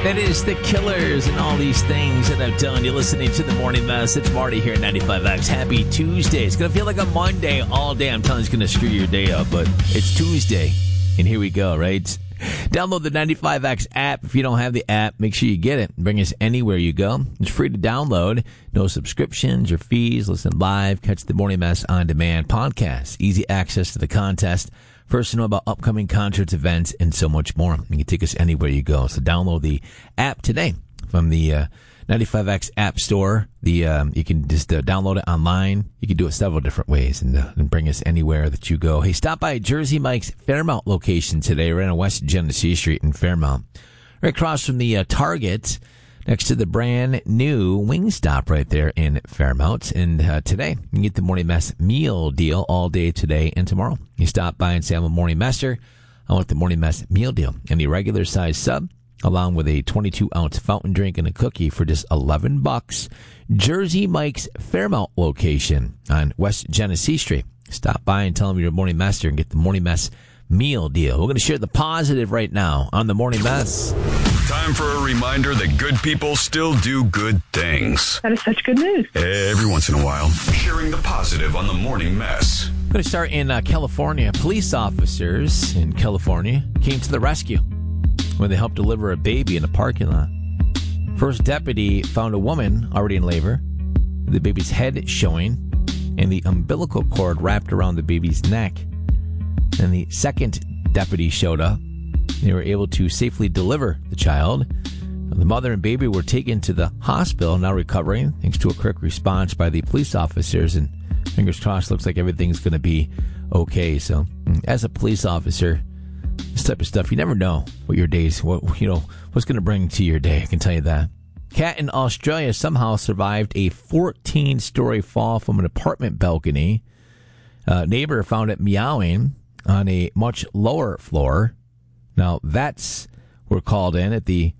That is The Killers and All These Things that I've done. You're listening to The Morning Mess. It's Marty here at 95X. Happy Tuesday. It's going to feel like a Monday all day. I'm telling you, it's going to screw your day up, but it's Tuesday. And here we go, right? Download the 95X app. If you don't have the app, make sure you get it. Bring us anywhere you go. It's free to download. No subscriptions or fees. Listen live. Catch the Morning Mess on demand podcast. Easy access to the contest. First to know about upcoming concerts, events, and so much more. You can take us anywhere you go. So download the app today from the 95X App Store. You can just download it online. You can do it several different ways and bring us anywhere that you go. Hey, stop by Jersey Mike's Fairmount location today, right on West Genesee Street in Fairmount. Right across from the Target, next to the brand new Wingstop right there in Fairmount. And today, you can get the Morning Mess meal deal all day today and tomorrow. You stop by and say, I'm a Morning Messer. I want the Morning Mess meal deal. And the regular size sub, along with a 22-ounce fountain drink and a cookie for just $11. Jersey Mike's Fairmount location on West Genesee Street. Stop by and tell them you're a Morning Messer and get the Morning Mess meal deal. We're going to share the positive right now on the Morning Mess. Time for a reminder that good people still do good things. That is such good news. Every once in a while, sharing the positive on the Morning Mess. I'm going to start in California. Police officers in California came to the rescue when they helped deliver a baby in a parking lot. First deputy found a woman already in labor, the baby's head showing, and the umbilical cord wrapped around the baby's neck. And the second deputy showed up. They were able to safely deliver the child. The mother and baby were taken to the hospital, now recovering, thanks to a quick response by the police officers. And fingers crossed, looks like everything's going to be okay. So, as a police officer, this type of stuff, you never know what your day's, what's going to bring to your day. I can tell you that. Cat in Australia somehow survived a 14-story fall from an apartment balcony. Neighbor found it meowing on a much lower floor. Now, vets were called in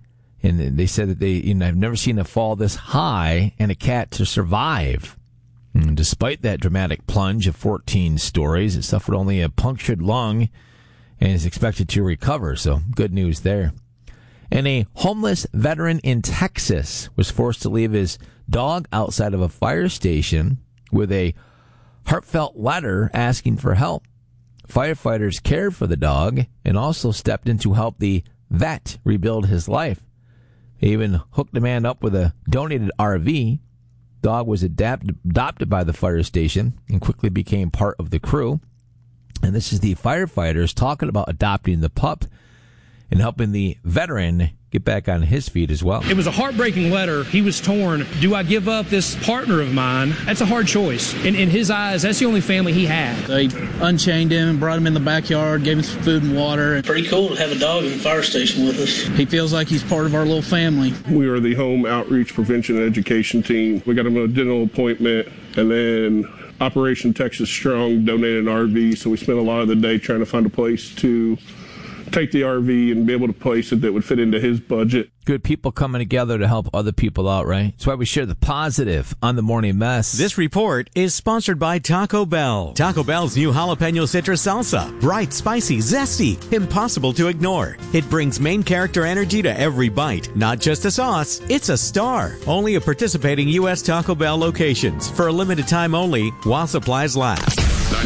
and they said that I've never seen a fall this high and a cat to survive. And despite that dramatic plunge of 14 stories, it suffered only a punctured lung and is expected to recover. So, good news there. And a homeless veteran in Texas was forced to leave his dog outside of a fire station with a heartfelt letter asking for help. Firefighters cared for the dog and also stepped in to help the vet rebuild his life. They even hooked the man up with a donated RV. Dog was adopted by the fire station and quickly became part of the crew. And this is the firefighters talking about adopting the pup and helping the veteran get back on his feet as well. It was a heartbreaking letter. He was torn. Do I give up this partner of mine? That's a hard choice. In his eyes, that's the only family he had. They unchained him and brought him in the backyard, gave him some food and water. Pretty cool to have a dog in the fire station with us. He feels like he's part of our little family. We are the home outreach prevention and education team. We got him a dental appointment, and then Operation Texas Strong donated an RV, so we spent a lot of the day trying to find a place to take the RV and be able to place it that would fit into his budget. Good people coming together to help other people out, right? That's why we share the positive on the Morning Mess. This report is sponsored by Taco Bell. Taco Bell's new jalapeno citrus salsa. Bright, spicy, zesty, impossible to ignore. It brings main character energy to every bite. Not just a sauce, it's a star. Only at participating U.S. Taco Bell locations. For a limited time only, while supplies last.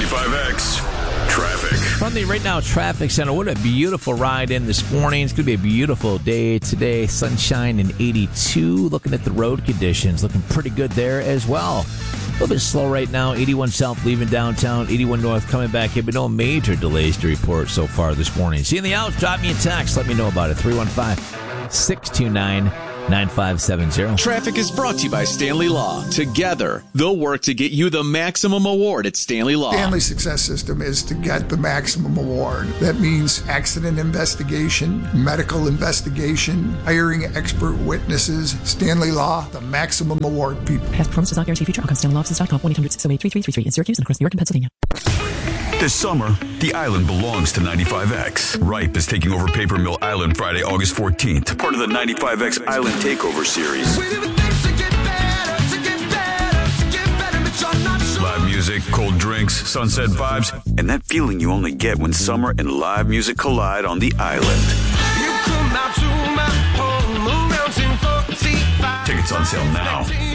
95X Traffic. From the Right Now Traffic Center, what a beautiful ride in this morning. It's going to be a beautiful day today. Sunshine and 82. Looking at the road conditions, looking pretty good there as well. A little bit slow right now. 81 south leaving downtown, 81 north coming back in, but no major delays to report so far this morning. See you in the outs. Drop me a text. Let me know about it. 315-629-9570. Traffic is brought to you by Stanley Law. Together, they'll work to get you the maximum award at Stanley Law. Stanley Success System is to get the maximum award. That means accident investigation, medical investigation, hiring expert witnesses. Stanley Law, the maximum award people. Past performance does not guarantee future outcomes. StanleyLawOffices.com, 1-800-608-3333 in Syracuse and across New York and Pennsylvania. This summer, the island belongs to 95X. Ripe is taking over Paper Mill Island Friday, August 14th, part of the 95X Island Takeover Series. Live music, cold drinks, sunset vibes, and that feeling you only get when summer and live music collide on the island.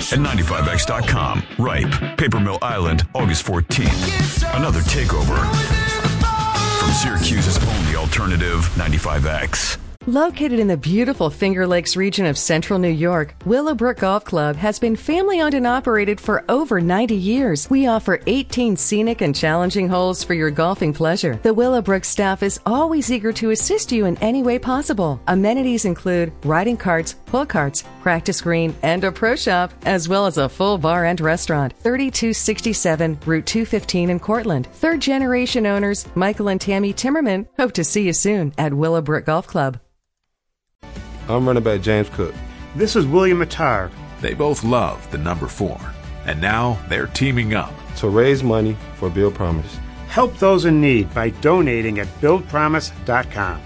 and 95X.com. Ripe, Paper Mill Island, August 14th. Another takeover. From Syracuse's only alternative, 95X. Located in the beautiful Finger Lakes region of central New York, Willowbrook Golf Club has been family-owned and operated for over 90 years. We offer 18 scenic and challenging holes for your golfing pleasure. The Willowbrook staff is always eager to assist you in any way possible. Amenities include riding carts, pull carts, practice green, and a pro shop, as well as a full bar and restaurant. 3267 Route 215 in Cortland. Third-generation owners Michael and Tammy Timmerman hope to see you soon at Willowbrook Golf Club. I'm running back James Cook. This is William Attar. They both love the number 4, and now they're teaming up to raise money for Build Promise. Help those in need by donating at BuildPromise.com.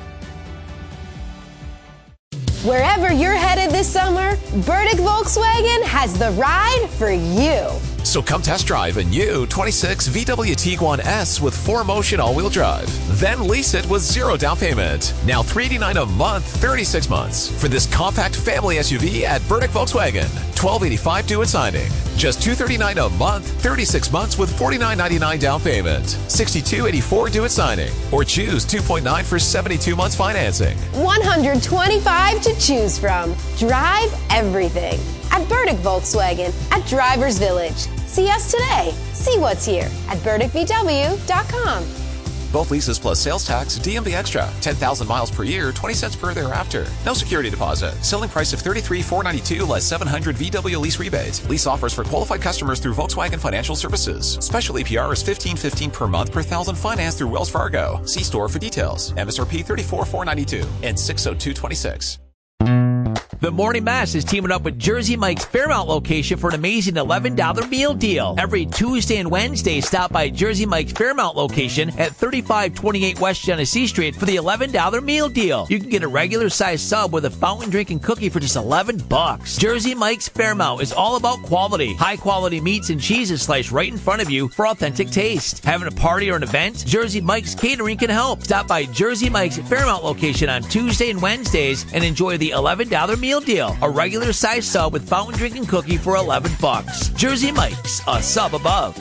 Wherever you're headed this summer, Burdick Volkswagen has the ride for you. So come test drive a new 26 VW Tiguan S with 4Motion all-wheel drive. Then lease it with 0 down payment. Now $389 a month, 36 months. For this compact family SUV at Burdick Volkswagen. $1,285 due at signing. Just $239 a month, 36 months with $49.99 down payment. $62.84 due at signing. Or choose 2.9 for 72 months financing. 125 to choose from. Drive everything at Burdick Volkswagen at Drivers Village. See us today. See what's here at BurdickVW.com. Both leases plus sales tax, DMV extra. 10,000 miles per year, 20 cents per thereafter. No security deposit. Selling price of $33,492 less $700 VW lease rebate. Lease offers for qualified customers through Volkswagen Financial Services. Special APR is $15.15 per month per thousand financed through Wells Fargo. See store for details. MSRP $34,492 and 60226. The Morning Mass is teaming up with Jersey Mike's Fairmount location for an amazing $11 meal deal. Every Tuesday and Wednesday, stop by Jersey Mike's Fairmount location at 3528 West Genesee Street for the $11 meal deal. You can get a regular size sub with a fountain drink and cookie for just $11. Jersey Mike's Fairmount is all about quality. High quality meats and cheeses sliced right in front of you for authentic taste. Having a party or an event? Jersey Mike's Catering can help. Stop by Jersey Mike's Fairmount location on Tuesday and Wednesdays and enjoy the $11 meal deal. A regular size sub with fountain drink and cookie for $11. Jersey Mike's, a sub above.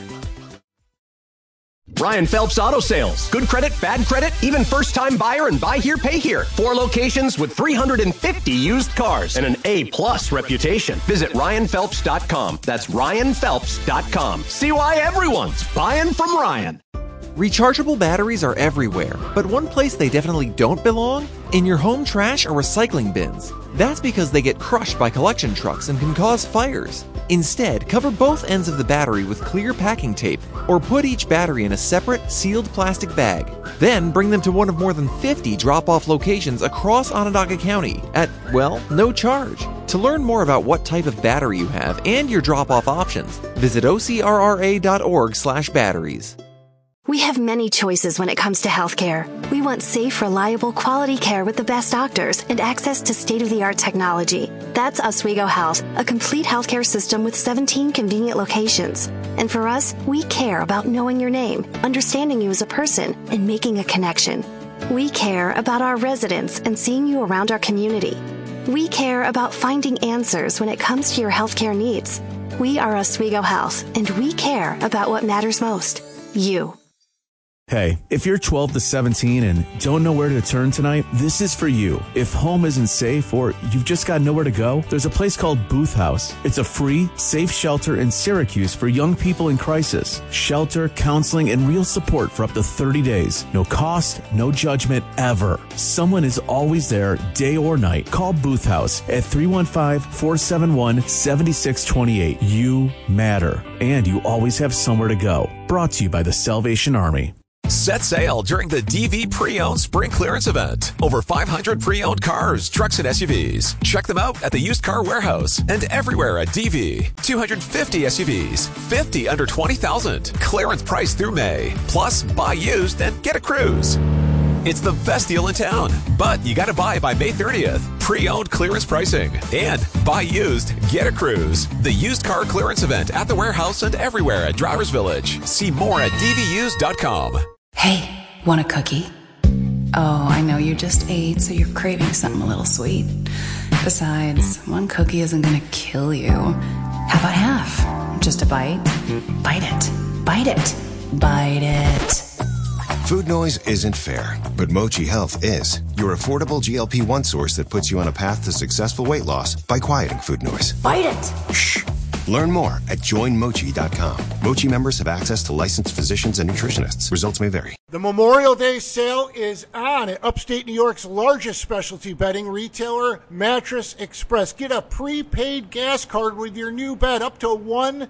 Ryan Phelps Auto Sales. Good credit, bad credit, even first-time buyer and buy here, pay here. 4 locations with 350 used cars and an A-plus reputation. Visit RyanPhelps.com. That's RyanPhelps.com. See why everyone's buying from Ryan. Rechargeable batteries are everywhere, but one place they definitely don't belong? In your home trash or recycling bins. That's because they get crushed by collection trucks and can cause fires. Instead, cover both ends of the battery with clear packing tape or put each battery in a separate, sealed plastic bag. Then bring them to one of more than 50 drop-off locations across Onondaga County at, well, no charge. To learn more about what type of battery you have and your drop-off options, visit ocrra.org/batteries. We have many choices when it comes to healthcare. We want safe, reliable, quality care with the best doctors and access to state-of-the-art technology. That's Oswego Health, a complete healthcare system with 17 convenient locations. And for us, we care about knowing your name, understanding you as a person, and making a connection. We care about our residents and seeing you around our community. We care about finding answers when it comes to your healthcare needs. We are Oswego Health, and we care about what matters most, you. Hey, if you're 12 to 17 and don't know where to turn tonight, this is for you. If home isn't safe or you've just got nowhere to go, there's a place called Booth House. It's a free, safe shelter in Syracuse for young people in crisis. Shelter, counseling, and real support for up to 30 days. No cost, no judgment, ever. Someone is always there, day or night. Call Booth House at 315-471-7628. You matter, and you always have somewhere to go. Brought to you by the Salvation Army. Set sail during the DV Pre-Owned Spring Clearance Event. Over 500 pre-owned cars, trucks, and SUVs. Check them out at the Used Car Warehouse and everywhere at DV. 250 SUVs, 50 under $20,000. Clearance price through May. Plus, buy used and get a cruise. It's the best deal in town, but you gotta buy by May 30th. Pre-owned clearance pricing and buy used, get a cruise. The Used Car Clearance Event at the warehouse and everywhere at Drivers Village. See more at dvused.com. Hey, want a cookie? Oh, I know you just ate, so you're craving something a little sweet. Besides, one cookie isn't gonna kill you. How about half? Just a bite? Bite it. Bite it. Bite it. Food noise isn't fair, but Mochi Health is. Your affordable GLP-1 source that puts you on a path to successful weight loss by quieting food noise. Bite it. Shh. Learn more at joinmochi.com. Mochi members have access to licensed physicians and nutritionists. Results may vary. The Memorial Day sale is on at upstate New York's largest specialty bedding retailer, Mattress Express. Get a prepaid gas card with your new bed, up to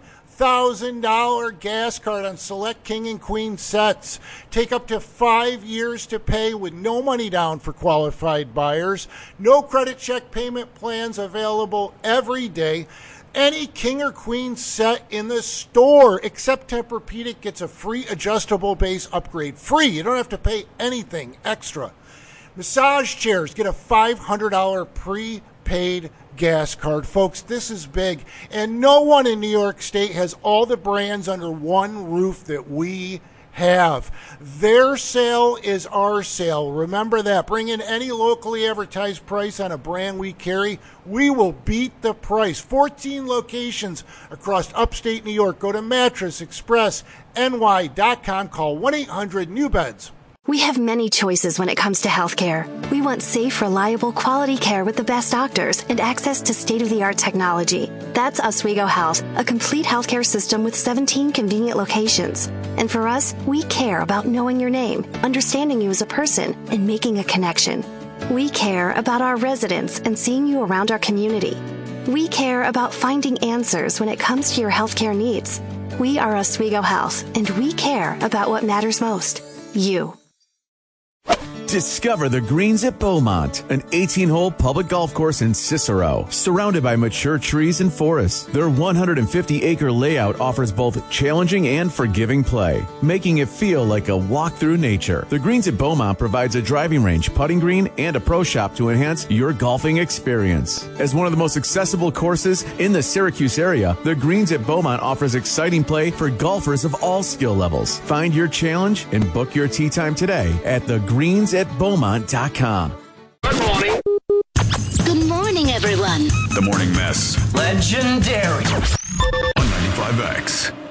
$1,000 gas card on select king and queen sets. Take up to 5 years to pay with no money down for qualified buyers. No credit check payment plans available every day. Any king or queen set in the store except Tempur-Pedic gets a free adjustable base upgrade. Free. You don't have to pay anything extra. Massage chairs get a $500 prepaid gas card. Folks, this is big. And no one in New York State has all the brands under one roof that we have. Their sale is our sale. Remember that. Bring in any locally advertised price on a brand we carry. We will beat the price. 14 locations across upstate New York. Go to mattressexpressny.com. Call 1-800-NEW-BEDS. We have many choices when it comes to healthcare. We want safe, reliable, quality care with the best doctors and access to state-of-the-art technology. That's Oswego Health, a complete healthcare system with 17 convenient locations. And for us, we care about knowing your name, understanding you as a person, and making a connection. We care about our residents and seeing you around our community. We care about finding answers when it comes to your healthcare needs. We are Oswego Health, and we care about what matters most, you. Discover the Greens at Beaumont, an 18-hole public golf course in Cicero, surrounded by mature trees and forests. Their 150-acre layout offers both challenging and forgiving play, making it feel like a walk through nature. The Greens at Beaumont provides a driving range, putting green, and a pro shop to enhance your golfing experience. As one of the most accessible courses in the Syracuse area, the Greens at Beaumont offers exciting play for golfers of all skill levels. Find your challenge and book your tee time today at thegreensatbeaumont.com. Good morning. Good morning, everyone. The Morning Mess. Legendary. On 95X.